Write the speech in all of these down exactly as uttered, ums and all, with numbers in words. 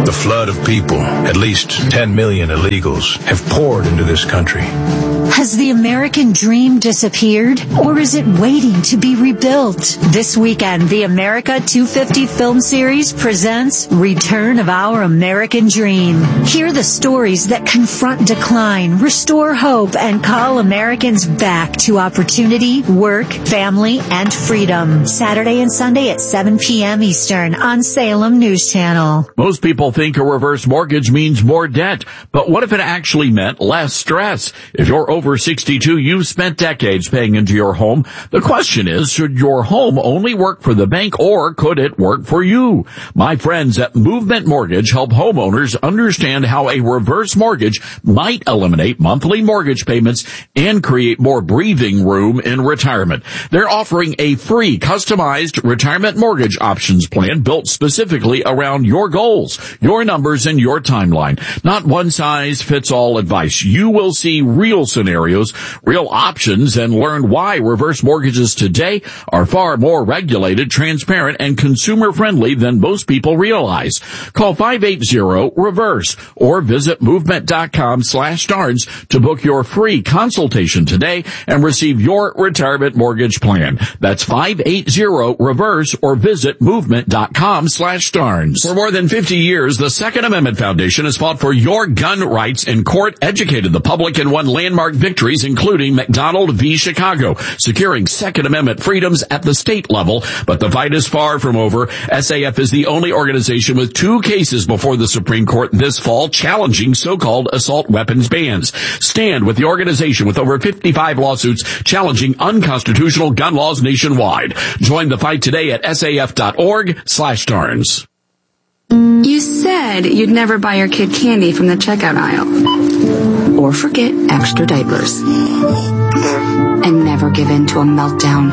The flood of people, at least ten million illegals, have poured into this country. Has the American dream disappeared, or is it waiting to be rebuilt? This weekend, the America two fifty film series presents Return of Our American Dream. Hear the stories that confront decline, restore hope, and call Americans back to opportunity, work, family, and freedom. Saturday and Sunday at seven p.m. Eastern on Salem News Channel. Most people think a reverse mortgage means more debt, but what if it actually meant less stress? If you're over sixty-two, you've spent decades paying into your home. The question is, should your home only work for the bank, or could it work for you? My friends at Movement Mortgage help homeowners understand how a reverse mortgage might eliminate monthly mortgage payments and create more breathing room in retirement. They're offering a free, customized retirement mortgage options plan built specifically around your goals, your numbers, and your timeline. Not one-size-fits-all advice. You will see real scenarios, real options, and learn why reverse mortgages today are far more regulated, transparent, and consumer-friendly than most people realize. Call five eight zero reverse or visit movement.com slash starns to book your free consultation today and receive your retirement mortgage plan. That's five eight zero reverse or visit movement.com slash starns. For more than fifty years, the Second Amendment Foundation has fought for your gun rights in court, educated the public, and won landmark victories, including McDonald v. Chicago, securing Second Amendment freedoms at the state level. But the fight is far from over. S A F is the only organization with two cases before the Supreme Court this fall challenging so-called assault weapons bans. Stand with the organization with over fifty-five lawsuits challenging unconstitutional gun laws nationwide. Join the fight today at saf.org slash starns. You said you'd never buy your kid candy from the checkout aisle. Or forget extra diapers. And never give in to a meltdown.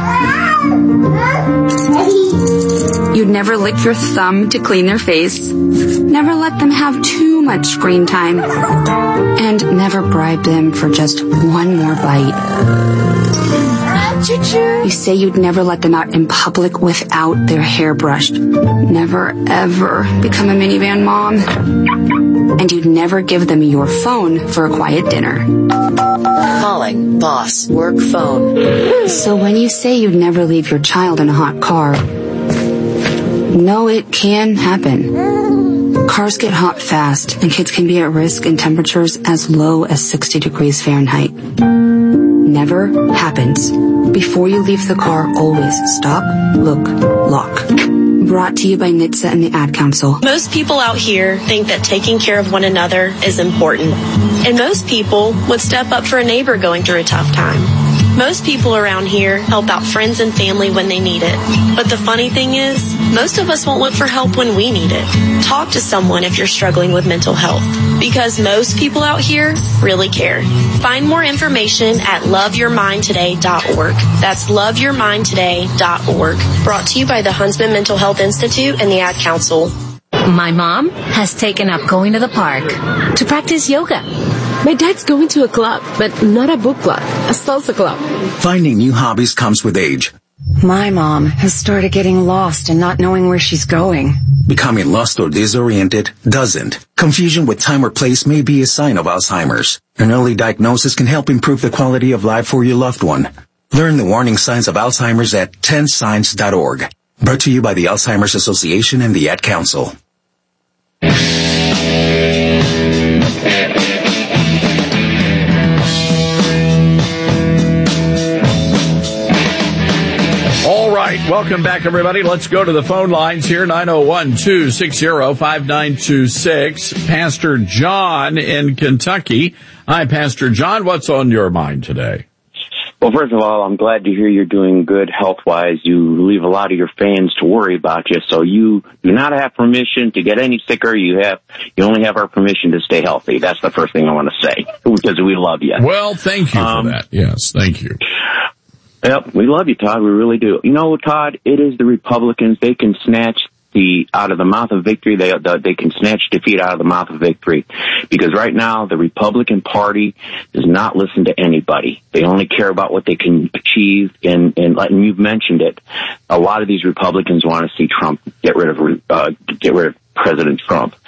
You'd never lick your thumb to clean their face. Never let them have too much screen time. And never bribe them for just one more bite. You say you'd never let them out in public without their hair brushed. Never, ever become a minivan mom. And you'd never give them your phone for a quiet dinner. Calling boss work phone. So when you say you'd never leave your child in a hot car, no, it can happen. Cars get hot fast, and kids can be at risk in temperatures as low as sixty degrees Fahrenheit. Never happens. Before you leave the car, always stop, look, lock. Brought to you by N H T S A and the Ad Council. Most people out here think that taking care of one another is important. And most people would step up for a neighbor going through a tough time. Most people around here help out friends and family when they need it. But the funny thing is, most of us won't look for help when we need it. Talk to someone if you're struggling with mental health, because most people out here really care. Find more information at love your mind today dot org. That's love your mind today dot org. Brought to you by the Huntsman Mental Health Institute and the Ad Council. My mom has taken up going to the park to practice yoga. My dad's going to a club, but not a book club, a salsa club. Finding new hobbies comes with age. My mom has started getting lost and not knowing where she's going. Becoming lost or disoriented doesn't. Confusion with time or place may be a sign of Alzheimer's. An early diagnosis can help improve the quality of life for your loved one. Learn the warning signs of Alzheimer's at ten signs dot org. Brought to you by the Alzheimer's Association and the Ad Council. Welcome back, everybody. Let's go to the phone lines here, nine oh one, two six zero, five nine two six. Pastor John in Kentucky. Hi, Pastor John. What's on your mind today? Well, first of all, I'm glad to hear you're doing good health-wise. You leave a lot of your fans to worry about you, so you do not have permission to get any sicker. You have, you only have our permission to stay healthy. That's the first thing I want to say, because we love you. Well, thank you um, for that. Yes, thank you. Yep, we love you, Todd. We really do. You know, Todd, it is the Republicans. They can snatch the out of the mouth of victory. They they can snatch defeat out of the mouth of victory, because right now the Republican Party does not listen to anybody. They only care about what they can achieve. And and, and you've mentioned it. A lot of these Republicans want to see Trump get rid of uh, get rid of President Trump.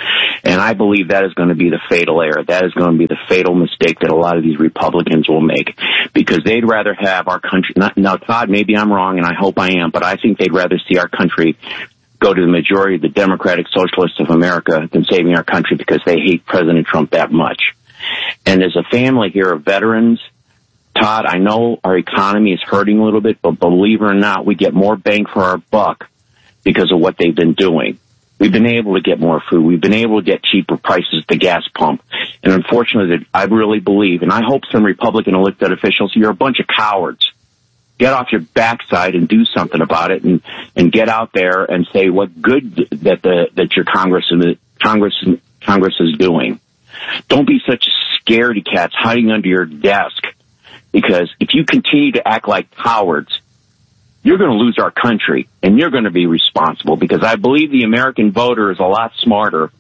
And I believe that is going to be the fatal error. That is going to be the fatal mistake that a lot of these Republicans will make, because they'd rather have our country. Not, now, Todd, maybe I'm wrong, and I hope I am, but I think they'd rather see our country go to the majority of the Democratic Socialists of America than saving our country, because they hate President Trump that much. And as a family here of veterans, Todd, I know our economy is hurting a little bit, but believe it or not, we get more bang for our buck because of what they've been doing. We've been able to get more food. We've been able to get cheaper prices at the gas pump. And unfortunately, I really believe, and I hope some Republican elected officials, you're a bunch of cowards. Get off your backside and do something about it, and, and get out there and say what good that the that your Congress Congress Congress is doing. Don't be such scaredy cats hiding under your desk, because if you continue to act like cowards, you're going to lose our country, and you're going to be responsible, because I believe the American voter is a lot smarter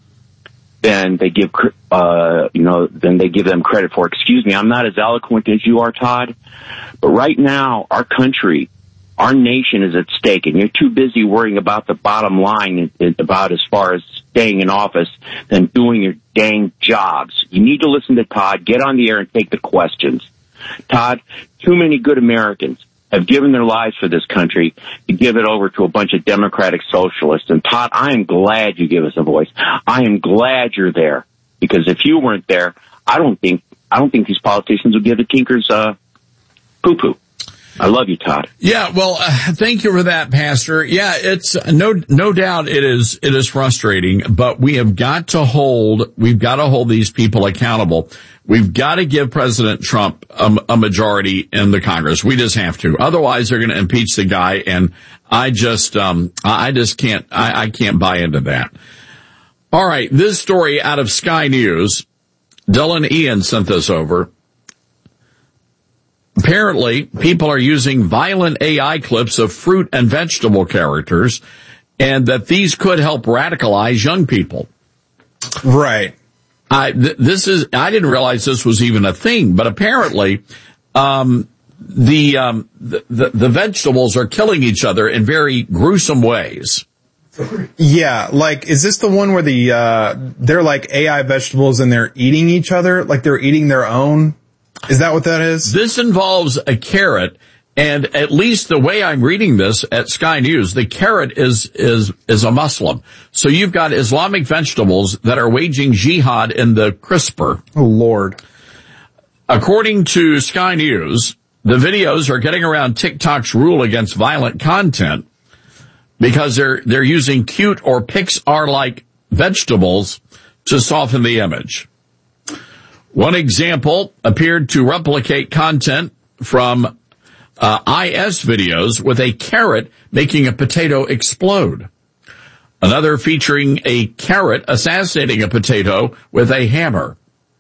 than they give, uh, you know, than they give them credit for. Excuse me, I'm not as eloquent as you are, Todd, but right now, our country, our nation is at stake, and you're too busy worrying about the bottom line, about as far as staying in office, than doing your dang jobs. You need to listen to Todd, get on the air, and take the questions. Todd, too many good Americans have given their lives for this country to give it over to a bunch of Democratic socialists. And Todd, I am glad you give us a voice. I am glad you're there, because if you weren't there, I don't think I don't think these politicians would give the Tinkers uh, poo-poo. I love you, Todd. Yeah, well, uh, thank you for that, Pastor. Yeah, it's no no doubt it is it is frustrating, but we have got to hold we've got to hold these people accountable. We've got to give President Trump a, a majority in the Congress. We just have to. Otherwise, they're going to impeach the guy, and I just um I just can't I, I can't buy into that. All right, this story out of Sky News. Dylan Ian sent this over. Apparently, people are using violent A I clips of fruit and vegetable characters, and that these could help radicalize young people. Right. I, th- this is, I didn't realize this was even a thing, but apparently, um, the, um, the, the, the vegetables are killing each other in very gruesome ways. Yeah, like, is this the one where the, uh, they're like A I vegetables and they're eating each other? Like they're eating their own? Is that what that is? This involves a carrot, and at least the way I'm reading this at Sky News, the carrot is, is, is a Muslim. So you've got Islamic vegetables that are waging jihad in the CRISPR. Oh, Lord. According to Sky News, the videos are getting around TikTok's rule against violent content because they're, they're using cute or Pixar-like vegetables to soften the image. One example appeared to replicate content from uh, I S videos with a carrot making a potato explode. Another featuring a carrot assassinating a potato with a hammer.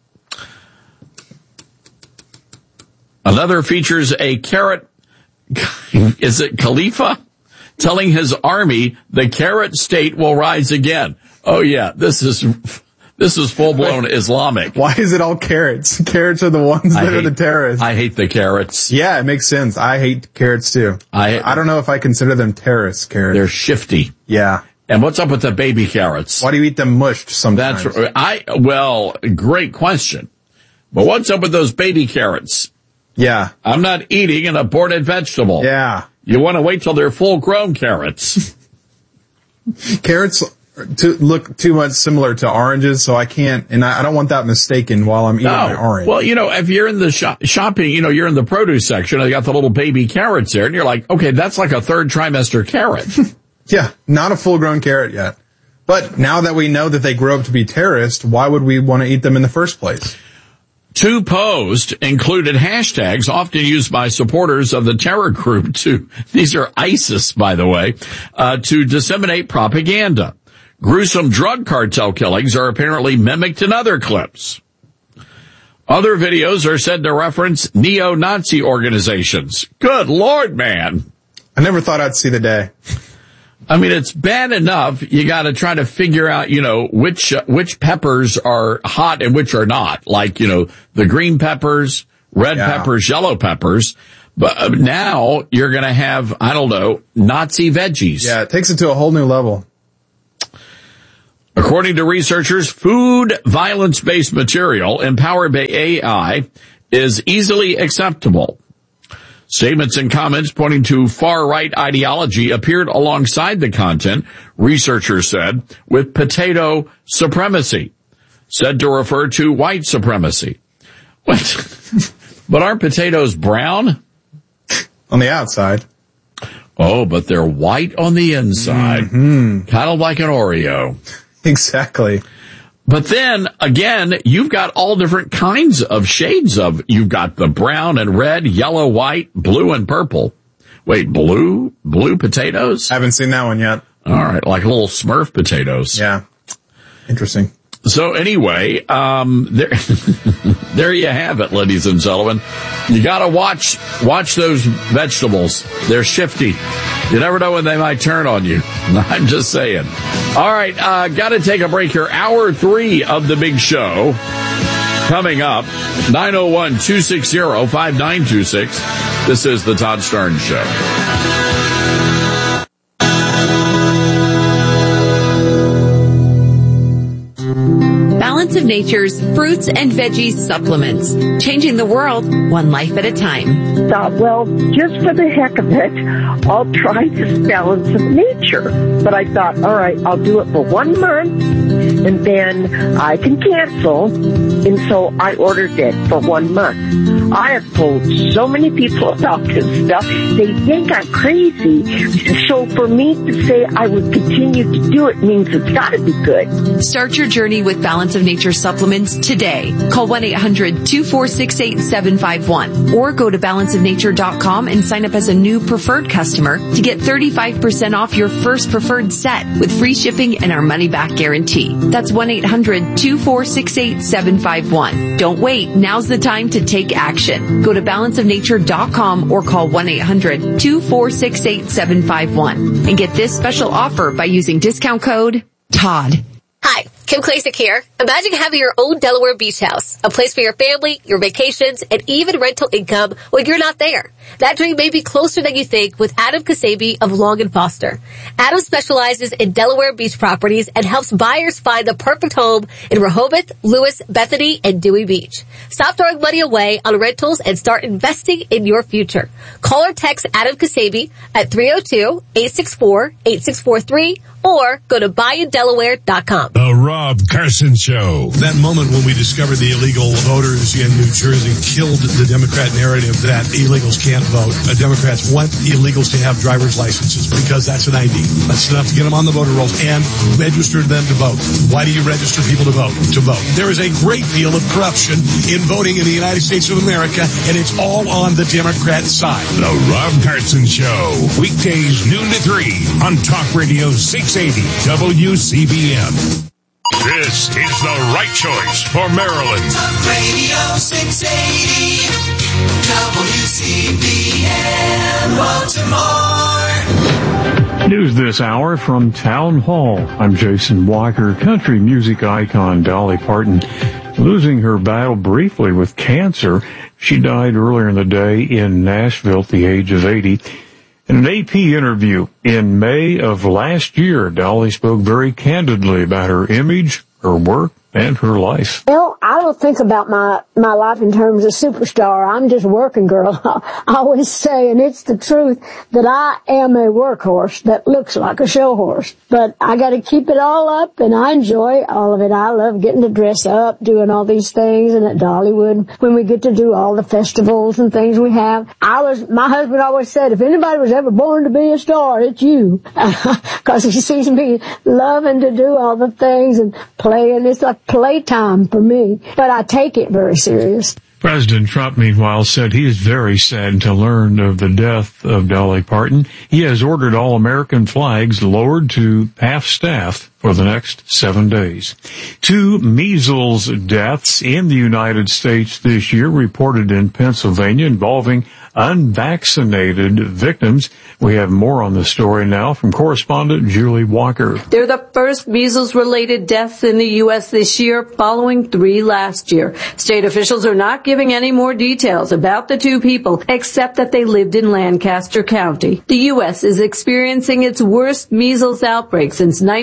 Another features a carrot, is it Khalifa? Telling his army the carrot state will rise again. Oh yeah, this is... This is full-blown Islamic. Why is it all carrots? Carrots are the ones that hate, are the terrorists. I hate the carrots. Yeah, it makes sense. I hate carrots too. I I don't know if I consider them terrorists, carrots. They're shifty. Yeah. And what's up with the baby carrots? Why do you eat them mushed sometimes? That's I well, great question. But what's up with those baby carrots? Yeah. I'm not eating an aborted vegetable. Yeah. You want to wait till they're full-grown carrots. Carrots to look too much similar to oranges, so I can't, and I, I don't want that mistaken while I'm eating no. my orange. Well, you know, if you're in the shop, shopping, you know, you're in the produce section, they got the little baby carrots there, and you're like, okay, that's like a third trimester carrot. Yeah, not a full-grown carrot yet. But now that we know that they grow up to be terrorists, why would we want to eat them in the first place? Two posts included hashtags often used by supporters of the terror group to, these are ISIS, by the way, uh, to disseminate propaganda. Gruesome drug cartel killings are apparently mimicked in other clips. Other videos are said to reference neo-Nazi organizations. Good Lord, man. I never thought I'd see the day. I mean, it's bad enough. You got to try to figure out, you know, which, uh, which peppers are hot and which are not. Like, you know, the green peppers, red yeah. peppers, yellow peppers. But uh, now you're going to have, I don't know, Nazi veggies. Yeah, it takes it to a whole new level. According to researchers, food violence-based material empowered by A I is easily acceptable. Statements and comments pointing to far-right ideology appeared alongside the content, researchers said, with potato supremacy, said to refer to white supremacy. What? But aren't potatoes brown? On the outside. Oh, but they're white on the inside. Mm-hmm. Kind of like an Oreo. Exactly. But then, again, you've got all different kinds of shades of, you've got the brown and red, yellow, white, blue, and purple. Wait, blue? Blue potatoes? I haven't seen that one yet. All right, like little Smurf potatoes. Yeah. Interesting. So anyway, um, there, there you have it, ladies and gentlemen. You gotta watch, watch those vegetables. They're shifty. You never know when they might turn on you. I'm just saying. All right, uh, gotta take a break here. Hour three of the big show coming up. nine oh one, two six zero, five nine two six. This is the Todd Stern Show. Balance of Nature's fruits and veggies supplements. Changing the world one life at a time. Thought, well, just for the heck of it, I'll try this Balance of Nature. But I thought, all right, I'll do it for one month, and then I can cancel. And so I ordered it for one month. I have told so many people about this stuff. They think I'm crazy. So for me to say I would continue to do it means it's got to be good. Start your journey with Balance of Nature supplements today. Call one eight hundred, two four six, eight seven five one or go to balance of nature dot com and sign up as a new preferred customer to get thirty-five percent off your first preferred set with free shipping and our money-back guarantee. That's one eight hundred, two four six, eight seven five one. Don't wait. Now's the time to take action. Go to balance of nature dot com or call one eight hundred, two four six, eight seven five one and get this special offer by using discount code Todd. Hi, Kim Klasick here. Imagine having your own Delaware beach house, a place for your family, your vacations, and even rental income when you're not there. That dream may be closer than you think with Adam Kasabi of Long and Foster. Adam specializes in Delaware beach properties and helps buyers find the perfect home in Rehoboth, Lewis, Bethany, and Dewey Beach. Stop throwing money away on rentals and start investing in your future. Call or text Adam Kasabi at three oh two, eight six four, eight six four three or go to buy in delaware dot com. The Rob Carson Show. That moment when we discovered the illegal voters in New Jersey killed the Democrat narrative that illegals can't vote. Uh, Democrats want illegals to have driver's licenses because that's an I D. That's enough to get them on the voter rolls and register them to vote. Why do you register people to vote? To vote. There is a great deal of corruption in voting in the United States of America, and it's all on the Democrat side. The Rob Carson Show. Weekdays noon to three on Talk Radio six eighty W C B M. This is the right choice for Maryland. Talk Radio six eighty W C B M Baltimore. News this hour from Town Hall. I'm Jason Walker. Country music icon Dolly Parton losing her battle briefly with cancer. She died earlier in the day in Nashville at the age of eighty. In an A P interview in May of last year, Dolly spoke very candidly about her image, her work, and her life. Well, I don't think about my, my life in terms of superstar. I'm just a working girl. I always say, and it's the truth, that I am a workhorse that looks like a show horse. But I gotta keep it all up, and I enjoy all of it. I love getting to dress up, doing all these things, and at Dollywood, when we get to do all the festivals and things we have. I was, my husband always said, if anybody was ever born to be a star, it's you. Cause he sees me loving to do all the things and play, and it's like playtime for me, but I take it very serious. President Trump, meanwhile, said he is very sad to learn of the death of Dolly Parton. He has ordered all American flags lowered to half-staff for the next seven days. Two measles deaths in the United States this year reported in Pennsylvania involving unvaccinated victims. We have more on the story now from correspondent Julie Walker. They're the first measles-related deaths in the U S this year, following three last year. State officials are not giving any more details about the two people, except that they lived in Lancaster County. The U S is experiencing its worst measles outbreak since nineteen ninety.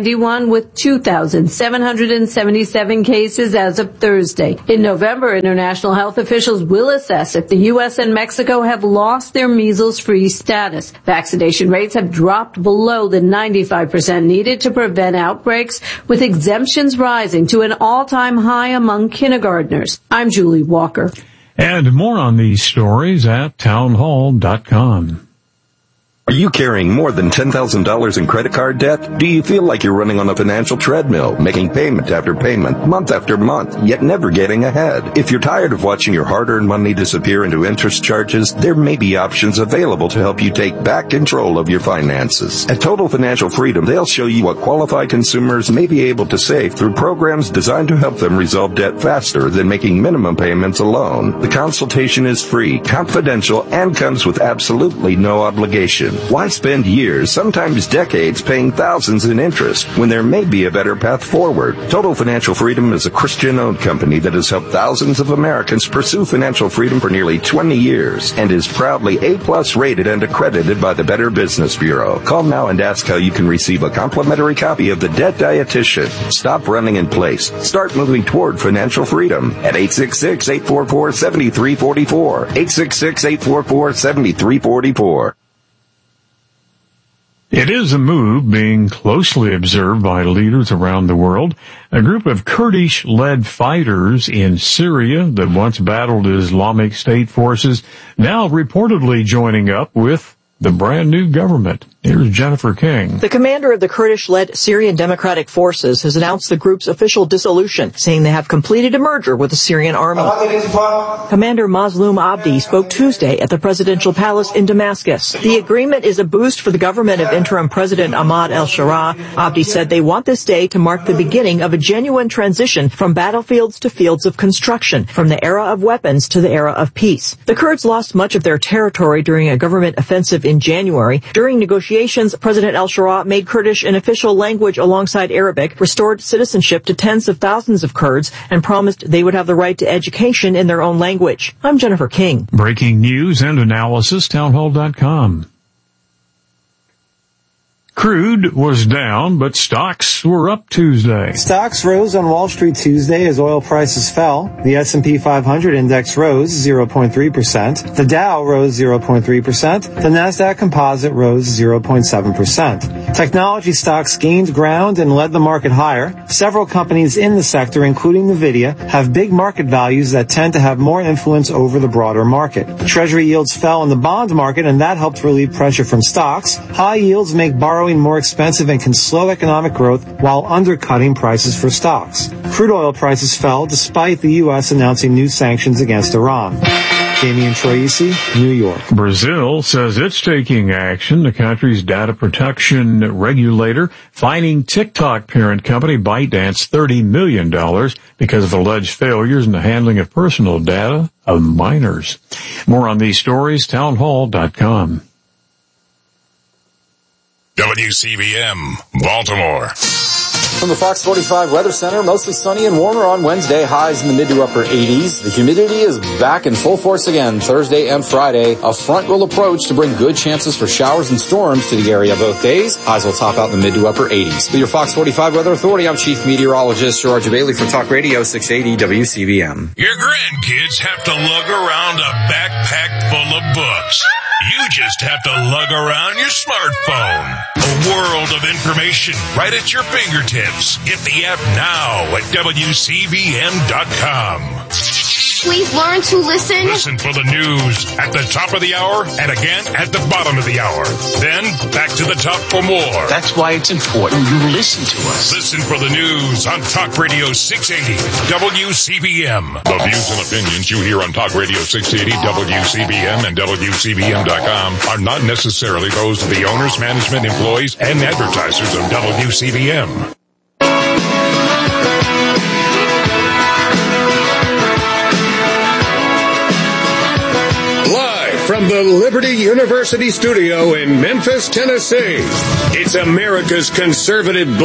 ninety-one with two thousand seven hundred seventy-seven cases as of Thursday. In November, international health officials will assess if the U S and Mexico have lost their measles-free status. Vaccination rates have dropped below the ninety-five percent needed to prevent outbreaks, with exemptions rising to an all-time high among kindergartners. I'm Julie Walker. And more on these stories at townhall dot com. Are you carrying more than ten thousand dollars in credit card debt? Do you feel like you're running on a financial treadmill, making payment after payment, month after month, yet never getting ahead? If you're tired of watching your hard-earned money disappear into interest charges, there may be options available to help you take back control of your finances. At Total Financial Freedom, they'll show you what qualified consumers may be able to save through programs designed to help them resolve debt faster than making minimum payments alone. The consultation is free, confidential, and comes with absolutely no obligation. Why spend years, sometimes decades, paying thousands in interest when there may be a better path forward? Total Financial Freedom is a Christian-owned company that has helped thousands of Americans pursue financial freedom for nearly twenty years and is proudly A-plus rated and accredited by the Better Business Bureau. Call now and ask how you can receive a complimentary copy of The Debt Dietitian. Stop running in place. Start moving toward financial freedom at eight six six, eight four four, seven three four four. eight six six, eight four four, seven three four four. It is a move being closely observed by leaders around the world. A group of Kurdish-led fighters in Syria that once battled Islamic State forces now reportedly joining up with the brand new government. Here's Jennifer King. The commander of the Kurdish-led Syrian Democratic Forces has announced the group's official dissolution, saying they have completed a merger with the Syrian army. Commander Mazloum Abdi spoke Tuesday at the presidential palace in Damascus. The agreement is a boost for the government of interim President Ahmad el-Sharaa. Abdi said they want this day to mark the beginning of a genuine transition from battlefields to fields of construction, from the era of weapons to the era of peace. The Kurds lost much of their territory during a government offensive in January. During negotiations, President el-Sharaa made Kurdish an official language alongside Arabic, restored citizenship to tens of thousands of Kurds, and promised they would have the right to education in their own language. I'm Jennifer King. Breaking news and analysis, townhall dot com. Crude was down, but stocks were up Tuesday. Stocks rose on Wall Street Tuesday as oil prices fell. The S and P five hundred index rose zero point three percent. The Dow rose zero point three percent. The Nasdaq Composite rose zero point seven percent. Technology stocks gained ground and led the market higher. Several companies in the sector, including NVIDIA, have big market values that tend to have more influence over the broader market. Treasury yields fell in the bond market, and that helped relieve pressure from stocks. High yields make borrowing more expensive and can slow economic growth while undercutting prices for stocks. Crude oil prices fell despite the U S announcing new sanctions against Iran. Damian Troisi, New York. Brazil says it's taking action. The country's data protection regulator fining TikTok parent company ByteDance thirty million dollars because of alleged failures in the handling of personal data of minors. More on these stories, townhall dot com. W C B M, Baltimore. From the Fox forty-five Weather Center, mostly sunny and warmer on Wednesday, highs in the mid to upper eighties. The humidity is back in full force again Thursday and Friday. A front will approach to bring good chances for showers and storms to the area both days. Highs will top out in the mid to upper eighties. With your Fox forty-five Weather Authority, I'm Chief Meteorologist George Bailey for Talk Radio six eighty W C B M. Your grandkids have to lug around a backpack full of books. You just have to lug around your smartphone. A world of information right at your fingertips. Get the app now at W C B M dot com. Please learn to listen. Listen for the news at the top of the hour and again at the bottom of the hour. Then back to the top for more. That's why it's important you listen to us. Listen for the news on Talk Radio six eighty W C B M. The views and opinions you hear on Talk Radio six eighty W C B M and W C B M dot com are not necessarily those of the owners, management, employees, and advertisers of W C B M. From the Liberty University studio in Memphis, Tennessee, it's America's conservative